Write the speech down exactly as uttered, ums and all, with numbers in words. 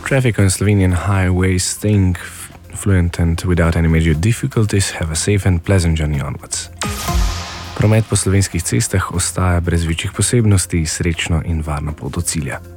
Traffic on Slovenian highways staying fluent and without any major difficulties. Have a safe and pleasant journey onwards. Promet po slovenskih cestah ostaja brez večjih posebnosti, srečno in varno pot do cilja.